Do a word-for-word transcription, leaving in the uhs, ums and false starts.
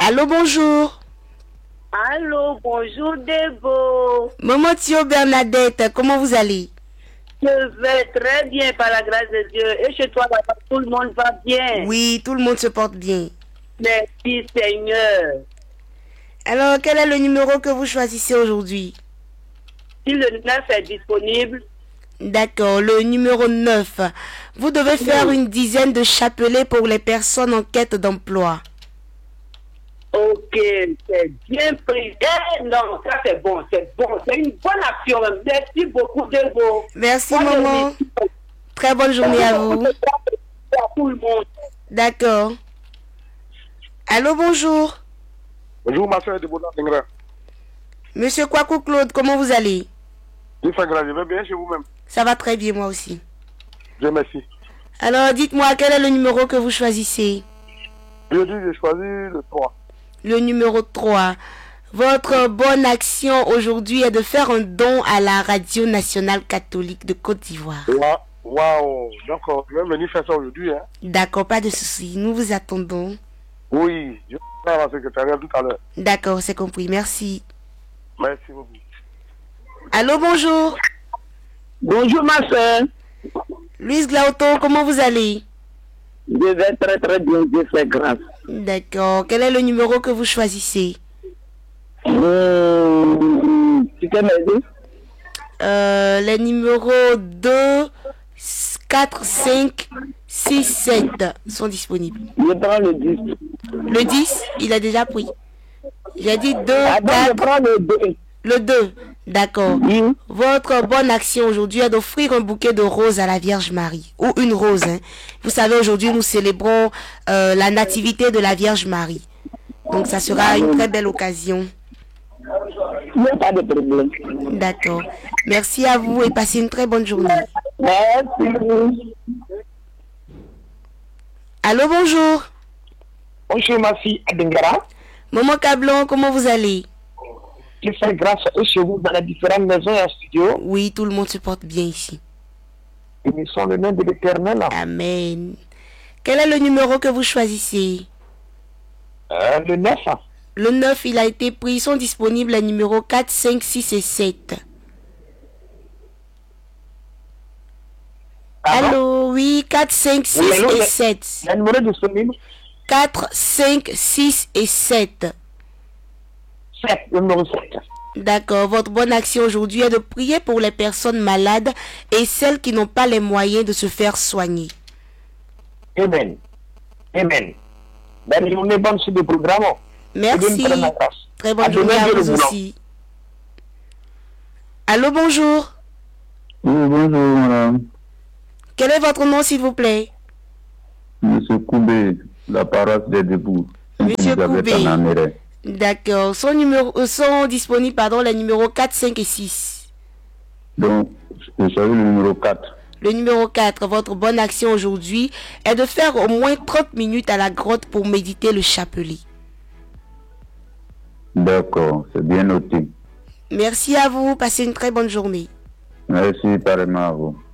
Allô, bonjour. Allô, bonjour Debo. Maman Thio Bernadette, comment vous allez? Je vais très bien par la grâce de Dieu. Et chez toi, là-bas, tout le monde va bien. Oui, tout le monde se porte bien. Merci Seigneur. Alors, quel est le numéro que vous choisissez aujourd'hui? Si le neuf est disponible. D'accord, le numéro neuf. Vous devez faire une dizaine de chapelets pour les personnes en quête d'emploi. Ok, c'est bien pris. Eh, non, ça c'est bon, c'est bon. C'est une bonne action. Merci beaucoup Debo. Merci Moi, maman. Très bonne journée à vous. À tout le monde. D'accord. Allô, bonjour. Bonjour, ma soeur Debo Dingra. Monsieur Kwaku Claude, comment vous allez? Je vais bien chez vous-même. Ça va très bien, moi aussi. Je remercie. Alors, dites-moi, quel est le numéro que vous choisissez? Aujourd'hui, j'ai choisi le trois. Le numéro trois. Votre bonne action aujourd'hui est de faire un don à la Radio Nationale Catholique de Côte d'Ivoire. Waouh, d'accord. Je vais venir faire ça aujourd'hui. Hein. D'accord, pas de souci. Nous vous attendons. Oui, je vais à la secrétariat tout à l'heure. D'accord, c'est compris. Merci. Merci beaucoup. Allô, bonjour. Bonjour ma soeur. Louise Glauto, comment vous allez? Je vais très très bien, Dieu fait grâce. D'accord. Quel est le numéro que vous choisissez? Mmh, tu peux m'aider? Euh, les numéros deux, quatre, cinq, six, sept sont disponibles. Je prends le dix. Le dix, il a déjà pris. J'ai dit deux, Ah bon, quatre. je prends le deux. Le deux, d'accord. Oui. Votre bonne action aujourd'hui est d'offrir un bouquet de roses à la Vierge Marie. Ou une rose. Hein. Vous savez, aujourd'hui, nous célébrons euh, la nativité de la Vierge Marie. Donc, ça sera une très belle occasion. Il n'y a pas de problème. D'accord. Merci à vous et passez une très bonne journée. Merci. Allô, bonjour. Bonjour ma fille Adengara. Maman Cablon, comment vous allez? Je fais grâce à eux chez vous dans les différentes maisons et studios. Oui, tout le monde se porte bien ici. Et nous sommes le nom de l'Éternel. Amen. Quel est le numéro que vous choisissez? Euh, le neuf. Le neuf, il a été pris. Ils sont disponibles les numéros quatre, cinq, six et sept. Pardon? Allô, oui, quatre, cinq, six Oui, allô, et le- sept. Le numéro disponible. quatre, cinq, six et sept. sept, le numéro sept. D'accord. Votre bonne action aujourd'hui est de prier pour les personnes malades et celles qui n'ont pas les moyens de se faire soigner. Amen. Amen. Bonne journée, bonne suite de programme. Merci. Très bonne À journée demain, à Dieu le vous voulant. aussi. Allô, bonjour. Oui, bonjour madame. Quel est votre nom, s'il vous plaît? Monsieur Koubé, la paroisse des Debout. Monsieur Sainte-Élisabeth Koubé. en Amérique. D'accord. Son numéro, euh, sont disponibles, pardon, les numéros quatre, cinq et six. Donc, je choisis le numéro quatre. Le numéro quatre, votre bonne action aujourd'hui est de faire au moins trente minutes à la grotte pour méditer le chapelet. D'accord, c'est bien noté. Merci à vous. Passez une très bonne journée. Merci pareillement à vous.